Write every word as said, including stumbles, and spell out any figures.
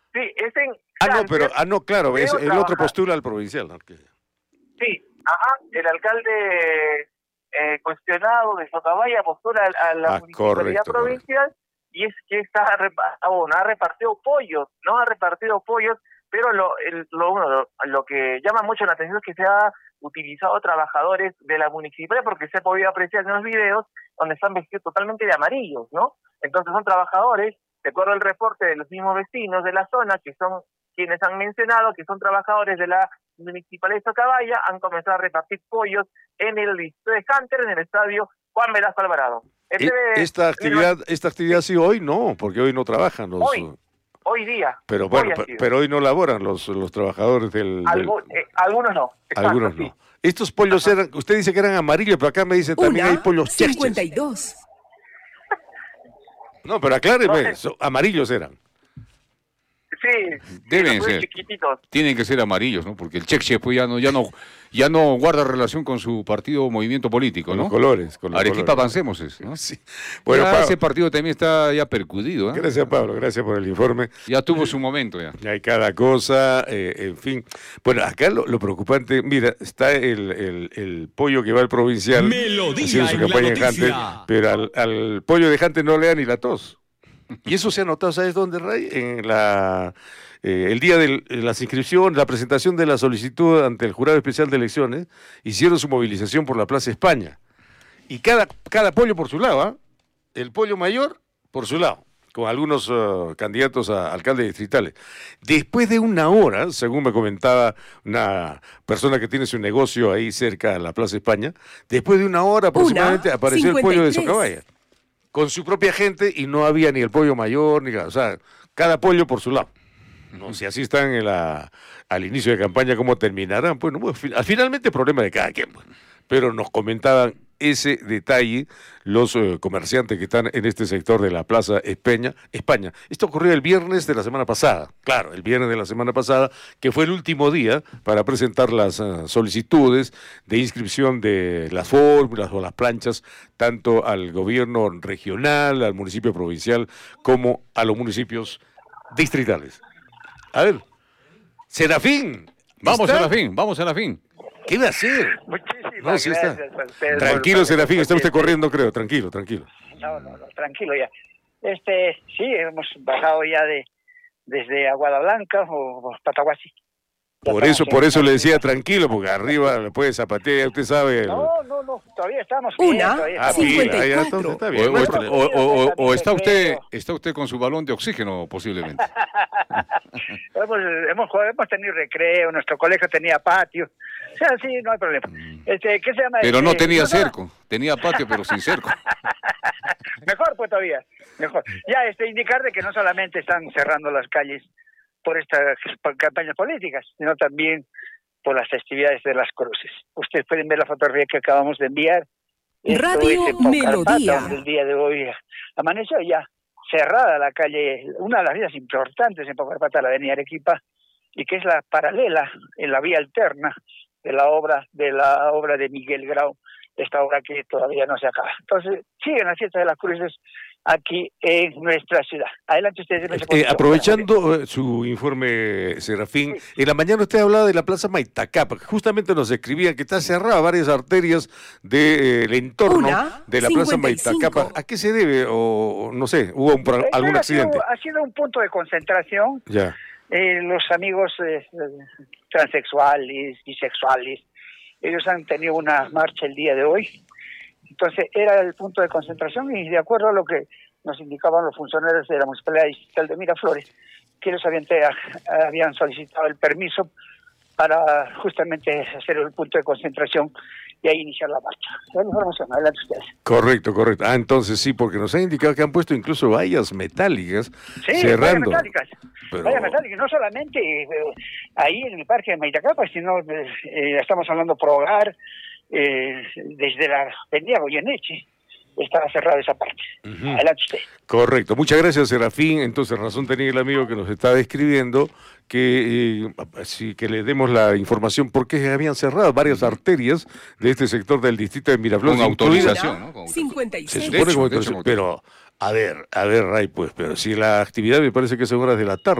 Sí, es en Ah, no, pero, ah, no, claro, es, el trabajar. otro postula al provincial, ¿no? Que... Sí, ajá, el alcalde eh, cuestionado de Socabaya postula a la ah, municipalidad correcto, provincial correcto. y es que está repa ah, bueno, ha repartido pollos, no ha repartido pollos, pero lo el, lo, uno, lo, lo que llama mucho la atención es que se ha utilizado trabajadores de la municipalidad porque se ha podido apreciar en los videos donde están vestidos totalmente de amarillos, ¿no? Entonces son trabajadores, de acuerdo al reporte de los mismos vecinos de la zona, que son quienes han mencionado que son trabajadores de la municipalidad de Socabaya, han comenzado a repartir pollos en el distrito de Hunter, en el estadio Juan Velasco Alvarado. Este E esta actividad, esta actividad sí hoy no, porque hoy no trabajan los... Hoy, hoy día. Pero bueno, hoy pero, pero hoy no laboran los, los trabajadores del... Algu del... Eh, algunos no. Exacto, algunos sí. no. Estos pollos Ajá. eran, usted dice que eran amarillos, pero acá me dicen también Una, hay pollos cheches. cincuenta y dos. No, pero acláreme, No sé. so, amarillos eran. Sí, Deben sí, los ser. chiquititos. Tienen que ser amarillos, ¿no? Porque el cheche pues ya no, ya no, ya no guarda relación con su partido o movimiento político, Con ¿no? los colores. Con los Arequipa colores. Avancemos es, ¿no? Sí. Bueno, Ya Pablo, ese partido también está ya percudido, ¿eh? gracias Pablo, gracias por el informe. Ya tuvo su momento ya. Hay cada cosa, eh, en fin. Bueno, acá lo, lo preocupante, mira, está el, el, el pollo que va al provincial Melodía haciendo su en la campaña en noticia. Hunter, pero al, al pollo de Hunter no le da ni la tos. Y eso se ha notado, ¿sabes dónde, Ray? En la... Eh, el día de las inscripciones, la presentación de la solicitud ante el Jurado Especial de Elecciones, hicieron su movilización por la Plaza España. Y cada, cada pollo por su lado, ¿eh? El pollo mayor por su lado, con algunos uh, candidatos a alcaldes distritales. Después de una hora, según me comentaba una persona que tiene su negocio ahí cerca de la Plaza España, después de una hora aproximadamente Una, apareció el cincuenta y pollo de tres. Socabaya, con su propia gente, y no había ni el pollo mayor, ni o sea, cada pollo por su lado. No, si así están en la, al inicio de campaña, ¿cómo terminarán? Bueno, bueno, fi- finalmente problema de cada quien, pues. Pero nos comentaban ese detalle los eh, comerciantes que están en este sector de la Plaza España, España. Esto ocurrió el viernes de la semana pasada, claro, el viernes de la semana pasada, que fue el último día para presentar las uh, solicitudes de inscripción de las fórmulas o las planchas, tanto al gobierno regional, al municipio provincial, como a los municipios distritales. A ver, Serafín. Vamos ¿está? a la fin, vamos a la fin. ¿Qué va a hacer? Muchísimas No, sí está. gracias a ustedes. Tranquilo, por- Serafín, está usted por- corriendo, creo. Tranquilo, tranquilo. No, no, no, tranquilo ya. Este, sí, hemos bajado ya de desde Aguada Blanca o, o Pataguasi. Ya Por estamos eso, en- por eso le decía tranquilo, porque arriba le puede zapatear, usted sabe. el- No, no, no, todavía estamos Una, bien, todavía Ah, estamos bien. cincuenta y pila, ya, cuatro. entonces está O, bien. o no hay está, problema. o- o- o- o está usted, Creo. está usted con su balón de oxígeno posiblemente. hemos, hemos, hemos tenido recreo, nuestro colegio tenía patio. O sea, sí, no hay problema. Este, ¿qué se llama? Pero no Este, tenía no, cerco, tenía patio pero sin cerco. Mejor pues todavía, mejor. Ya, este, indicar de que no solamente están cerrando las calles por estas campañas políticas, sino también por las festividades de las cruces. Ustedes pueden ver la fotografía que acabamos de enviar. Esto Radio es en Paucarpata, Melodía. donde el día de hoy amaneció ya cerrada la calle, una de las vías importantes en Paucarpata, la avenida Arequipa, y que es la paralela, en la vía alterna de la obra de la obra de Miguel Grau, esta obra que todavía no se acaba. Entonces, siguen las fiestas de las cruces aquí en nuestra ciudad. Adelante ustedes. Eh, aprovechando eh, su informe, Serafín, en la mañana usted hablaba de la Plaza Maitacapa, que justamente nos escribían que está cerrada varias arterias del entorno Una, de la Plaza cincuenta y cinco. Maitacapa. ¿A qué se debe? O o no sé, hubo un pro- Eh, algún ha sido- accidente. Ha sido un punto de concentración. Ya. Eh, los amigos eh, eh, transexuales, bisexuales, ellos han tenido una marcha el día de hoy. Entonces era el punto de concentración y de acuerdo a lo que nos indicaban los funcionarios de la Municipalidad Distrital de Miraflores, que ellos habían, te- habían solicitado el permiso para justamente hacer el punto de concentración y ahí iniciar la marcha. Esa es la información. Adelante ustedes. Correcto, correcto. Ah, entonces sí, porque nos han indicado que han puesto incluso vallas metálicas Sí, cerrando. vallas metálicas. Pero- Vallas metálicas, no solamente eh, ahí en el parque de Maitacapa, sino eh, eh, estamos hablando por hogar, eh, desde la avenida Goyeneche, estaba cerrada esa parte. Ujú. Adelante usted. Correcto. Muchas gracias, Serafín. Entonces, razón tenía el amigo que nos está describiendo que, eh, sí, que le demos la información porque habían cerrado varias arterias de este sector del distrito de Miraflores. Con incluida- autorización, ¿no? Con autorización. cincuenta y Se seis. De supone hecho, como de hecho, autorización, pero, a ver, a ver, Ray, pues, pero si la actividad me parece que son horas de la tarde.